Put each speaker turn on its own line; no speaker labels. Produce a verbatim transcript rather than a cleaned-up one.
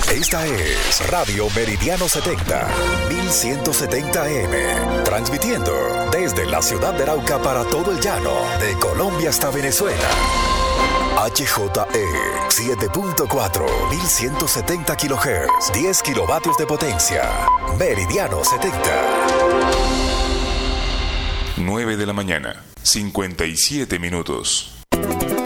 Esta es Radio Meridiano setenta, mil ciento setenta A M, transmitiendo desde la ciudad de Arauca para todo el llano, de Colombia hasta Venezuela. H J E siete punto cuatro, mil ciento setenta kilohertz, diez kilovatios de potencia. Meridiano setenta.
nueve de la mañana, cincuenta y siete minutos.